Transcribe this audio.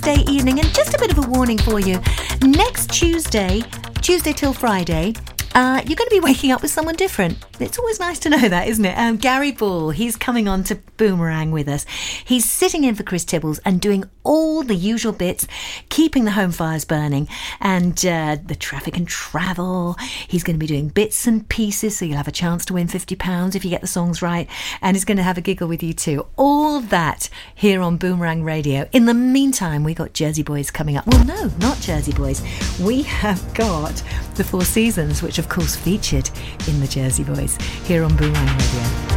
Tuesday evening. And just a bit of a warning for you. Next Tuesday till Friday, you're going to be waking up with someone different. It's always nice to know that, isn't it? Gary Ball, he's coming on to Boomerang with us. He's sitting in for Chris Tibbles and doing all the usual bits, keeping the home fires burning and the traffic and travel. He's going to be doing bits and pieces, so you'll have a chance to win £50 if you get the songs right. And he's going to have a giggle with you too. All of that here on Boomerang Radio. In the meantime, we got Jersey Boys coming up. Well, no, not Jersey Boys. We have got the Four Seasons, which of course featured in the Jersey Boys here on Boomerang Radio.